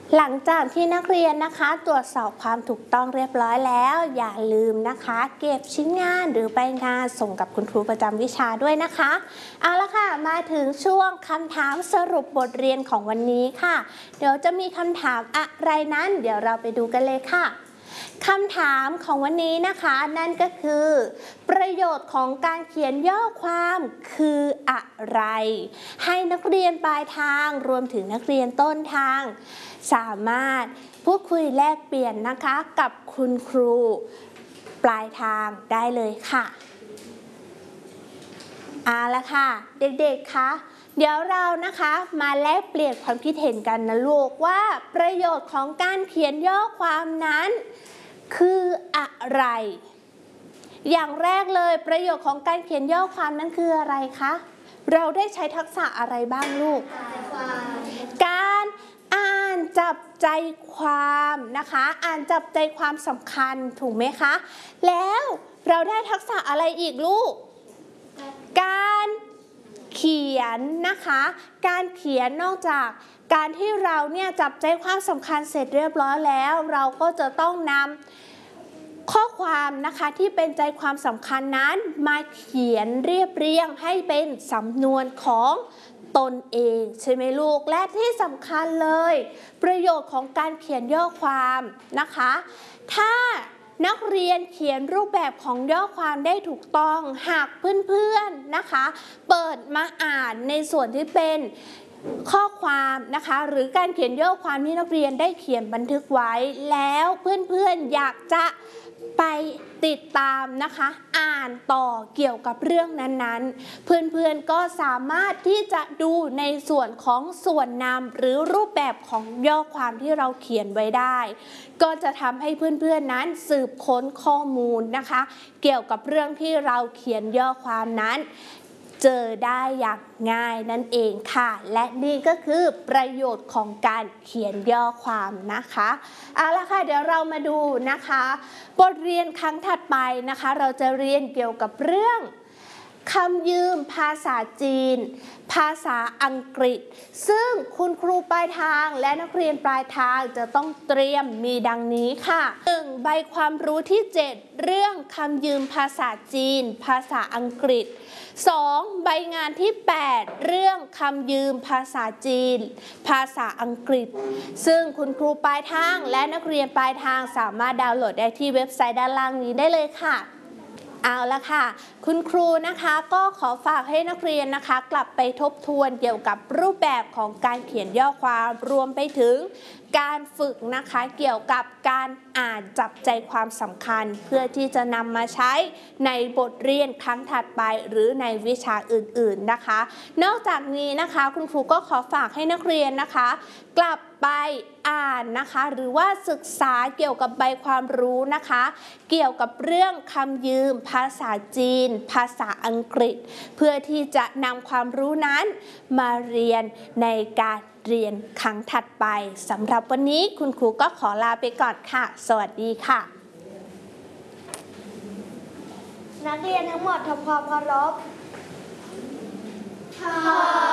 หลังจากที่นักเรียนนะคะตรวจสอบความถูกต้องเรียบร้อยแล้วอย่าลืมนะคะเก็บชิ้นงานหรือใบงานส่งกับคุณครูประจำวิชาด้วยนะคะเอาละค่ะมาถึงช่วงคำถามสรุปบทเรียนของวันนี้ค่ะเดี๋ยวจะมีคำถามอะไรนั้นเดี๋ยวเราไปดูกันเลยค่ะคำถามของวันนี้นะคะนั่นก็คือประโยชน์ของการเขียนย่อความคืออะไรให้นักเรียนปลายทางรวมถึงนักเรียนต้นทางสามารถพูดคุยแลกเปลี่ยนนะคะกับคุณครูปลายทางได้เลยค่ะเอาละค่ะเด็กๆคะเดี๋ยวเรานะคะมาแลกเปลี่ยนความคิดเห็นกันนะลูกว่าประโยชน์ของการเขียนย่อความนั้นคืออะไรอย่างแรกเลยประโยชน์ของการเขียนย่อความนั้นคืออะไรคะเราได้ใช้ทักษะอะไรบ้างลูกการอ่านจับใจความนะคะอ่านจับใจความสำคัญถูกไหมคะแล้วเราได้ทักษะอะไรอีกลูกการเขียนนะคะการเขียนนอกจากการที่เราเนี่ยจับใจความสำคัญเสร็จเรียบร้อยแล้วเราก็จะต้องนำข้อความนะคะที่เป็นใจความสำคัญนั้นมาเขียนเรียบเรียงให้เป็นสำนวนของตนเองใช่ไหมลูกและที่สำคัญเลยประโยชน์ของการเขียนย่อความนะคะถ้านักเรียนเขียนรูปแบบของย่อความได้ถูกต้องหากเพื่อนๆนะคะเปิดมาอ่านในส่วนที่เป็นข้อความนะคะหรือการเขียนย่อความที่นักเรียนได้เขียนบันทึกไว้แล้วเพื่อนๆอยากจะไปติดตามนะคะอ่านต่อเกี่ยวกับเรื่องนั้นๆเพื่อนๆก็สามารถที่จะดูในส่วนของส่วนนามหรือรูปแบบของย่อความที่เราเขียนไว้ได้ก็จะทำให้เพื่อนๆนั้นสืบค้นข้อมูลนะคะเกี่ยวกับเรื่องที่เราเขียนย่อความนั้นเจอได้อย่างง่ายนั่นเองค่ะและนี่ก็คือประโยชน์ของการเขียนย่อความนะคะเอาละค่ะเดี๋ยวเรามาดูนะคะบทเรียนครั้งถัดไปนะคะเราจะเรียนเกี่ยวกับเรื่องคำยืมภาษาจีนภาษาอังกฤษซึ่งคุณครูปลายทางและนักเรียนปลายทางจะต้องเตรียมมีดังนี้ค่ะ 1. ใบความรู้ที่ 7 เรื่องคำยืมภาษาจีนภาษาอังกฤษ 2. ใบงานที่ 8 เรื่องคำยืมภาษาจีนภาษาอังกฤษซึ่งคุณครูปลายทางและนักเรียนปลายทางสามารถดาวน์โหลดได้ที่เว็บไซต์ด้านล่างนี้ได้เลยค่ะเอาละค่ะคุณครูนะคะก็ขอฝากให้นักเรียนนะคะกลับไปทบทวนเกี่ยวกับรูปแบบของการเขียนย่อความรวมไปถึงการฝึกนะคะเกี่ยวกับการอ่านจับใจความสำคัญเพื่อที่จะนำมาใช้ในบทเรียนครั้งถัดไปหรือในวิชาอื่นๆนะคะนอกจากนี้นะคะคุณครูก็ขอฝากให้นักเรียนนะคะกลับไปอ่านนะคะหรือว่าศึกษาเกี่ยวกับใบความรู้นะคะเกี่ยวกับเรื่องคำยืมภาษาจีนภาษาอังกฤษเพื่อที่จะนำความรู้นั้นมาเรียนในการเรียนครั้งถัดไปสำหรับวันนี้คุณครูก็ขอลาไปก่อนค่ะสวัสดีค่ะนักเรียนทั้งหมดทำความเคารพ